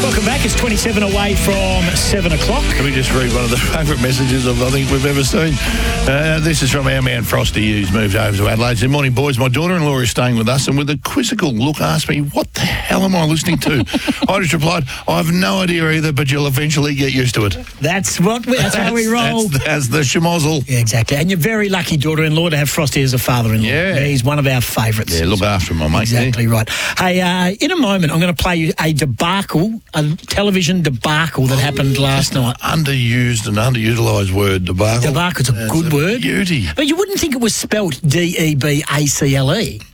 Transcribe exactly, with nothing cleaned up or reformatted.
Welcome back. It's twenty-seven away from seven o'clock. Can we just read one of the favourite messages of, I think, we've ever seen? Uh, this is from our man Frosty, who's moved over to Adelaide. Good morning, boys. My daughter-in-law is staying with us and with a quizzical look asked me, what the hell am I listening to? I just replied, I have no idea either, but you'll eventually get used to it. That's what we, that's, that's how we roll. That's, that's the schmozzle. Yeah, exactly. And you're very lucky, daughter-in-law, to have Frosty as a father-in-law. Yeah. yeah he's one of our favourites. Yeah, look after him, my mate. Exactly yeah. right. Hey, uh, in a moment, I'm going to play you a debacle, a television debacle that oh, happened last night. Underused and underutilised word, debacle. Debacle's a That's good a word. Beauty. But you wouldn't think it was spelt D E B A C L E.